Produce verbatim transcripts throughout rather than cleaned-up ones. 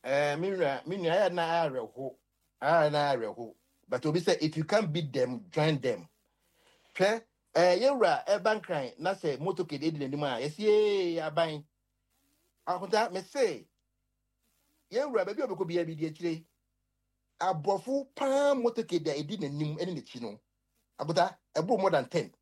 Eh, Mira, Mira, I na reho. I na reho. But to be said, if you can't beat them, join them. Okay? Eh, yewra, eh, bank crying. Na say motoke dey di nima. Yes, ye, aban. Akunta, me say, yewra, baby, obeko biya bi di etire. Abofu palm motoke dey di nim eni ne chi no. Akunta, ebo more than ten.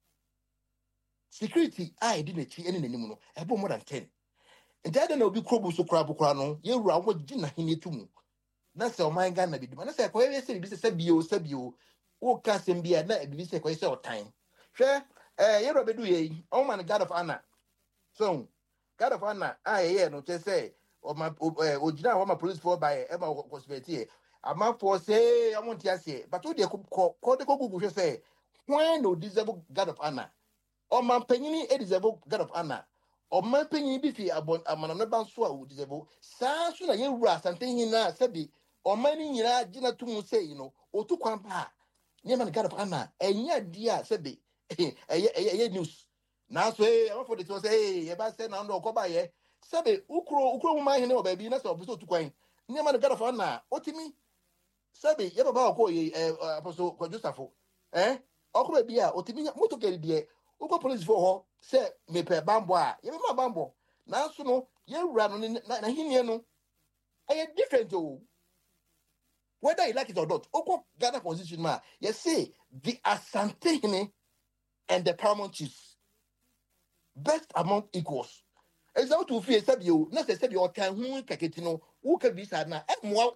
Security, I did not see any anymore. I bought more than ten. And that will be crobble so crab crano. You are what dinner he need to move. That's all my gun. I did. And I said, where is it? This is Sabio, Sabio. Oh, casting be a night. This is a question of time. Sure. Eh, you're a bedu. Oh, man, God of Anna. So, God of Anna, I hear no to say, or my original, my police for by Emma was here. A man for say, I want to say, but what they call the Google say, when no disable God of Anna. Or my penny a disable God of Anna. Or my penny biffy about a man on a banswa who disable. Sa soon I hear ras and thinking now, Sabi, or many year Gina to say, you know, or to quampa. Name and God of Anna, and yet, dear Sabi, a news. Now say, I'm for the to say, about send on no cobaye. Sabi, Ukro, Ukro, my no baby, that's all to quain. Name and God of Anna, what to me? Sabi, you have about call ye, Apostle Joseph. Eh? Okro be a, or to me, what to get there. Ugo police for her, say, me pe bambo, you know, bambo. Now, so no, you run in na no. I am different, though. Whether you like it or not, Ugo Ghana position, ma, you see, the Asante and the paramount chiefs, best among equals. It's how to feel, said you, not said you can who kaketino, who can be sad now, and more.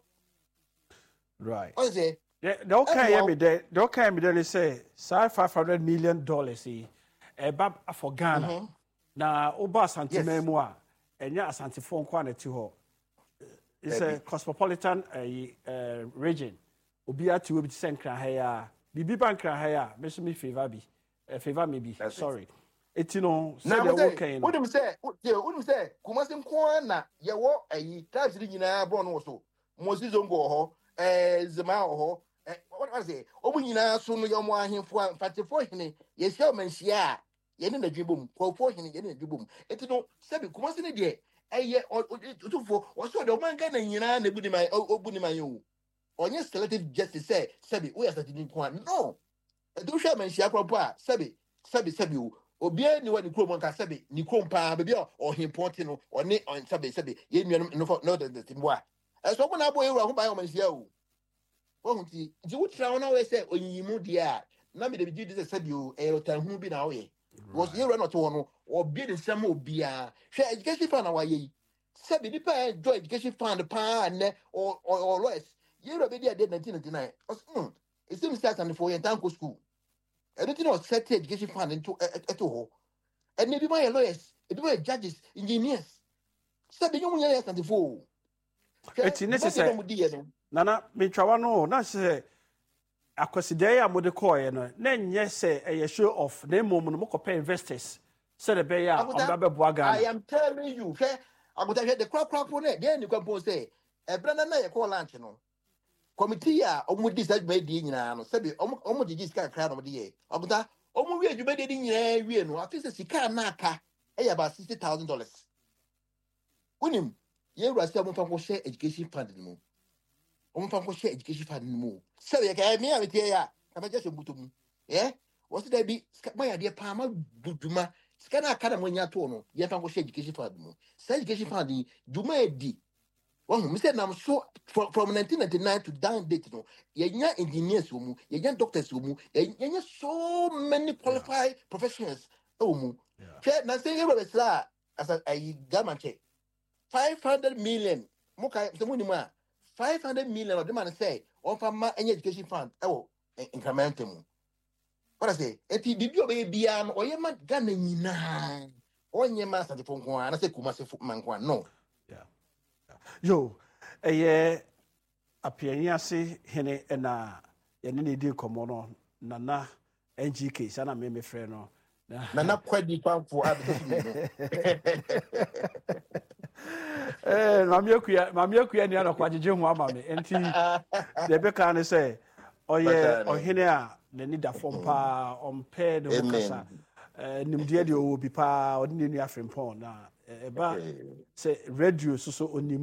Right. What is it? Yeah, the okay, me there. The okay, me there. Say, say five hundred million dollars. See, eh, bab for Ghana. Na oba Asante memua, enya Asante phone kwa na ti ho. It's a cosmopolitan uh, uh, region. Obi ati obi ti senkra haya. Bibi bankra haya. Me so me favor bi. Uh, favor me bi. Sorry. Eti no. Say the okay. What do you say? What do you say? Kumasi kwa na yewo ayi tax ri nyina bro no so. Mosi zongo ho. Eh, zema ho. Eh, what was it? Obu nyina so no yomo ahemfo amfatefo hene ye hia manhia ye ne nadwebom kwofo hene ye ne nadwebom eti no sebi kumase ne de eye otufo o so de o manga na nyina na buni man obu ni man yo onye selective justice say sebi we are certain kwa no e do hia manhia kropo a sebi sebi sebi o obi ani wani krom nka sebi ni krom pa be bi o hemponte no oni on sebi sebi ye nua no no the timbo a e so mo na boy ewura ho ba yo manhia o. Oh, you would try on always say, when you move the air. Nammy, the duty that said you, a time who be now. Was you run out one or bidding some more beer? Share education fund away. Sabi the pay, joy education fund the pan or or less. You're a baby at nineteen ninety nine. It seems that and for your tanko school. I don't know, set education fund into a toho. And maybe my lawyers, it were judges, engineers. Sabi, you years and the fool. It's necessary. Nana me twawa no na se akwaside ya mode call no na nye se e show off na mom no mokopay investors se the be ya on ba beboa Ghana. I am telling you, say aguta the crop crop ne dey ni kwampo say e brana na ye call lunch no committee a omo decide be di nyina no se be omo omo digi sika kra no de ye aguta omo wi adwuma de di nyina wi no afi se sika na aka e ya ba sixty thousand dollars unim ye rasi omo fa ko share education fund no omo fa ko share education fund no se ye ka me am tie ya ka ba just butum eh was there be my idea pa ma duduma sika na aka na mo nya to no ye fa ko share education fund no se education fund ni duma edi. Well, me said I'm so from, from nineteen ninety-nine to down date, you know, you engineers who you doctors who you so many qualified yeah. professionals. Oh, yeah. Now saying you as a, a government check five hundred million. Moka the money ma five hundred million of the man say on from any education fund. Oh, incrementum. What I say? If you did your baby or you might gun in nine on your master the phone one. I say Kumasi man one no. Yo, eh, appearing say hene na yene ne di komo no nana N G K sana me me frɛ no nana kwadi pamfo abetimi eh mami akua mami akua ni ana kwagege ho ama me enti de be kan say oye ohene a nani da fom pa ompe de kasa eh nimde de owo bi pa odi ne nu afrempon na eba say radio so so oni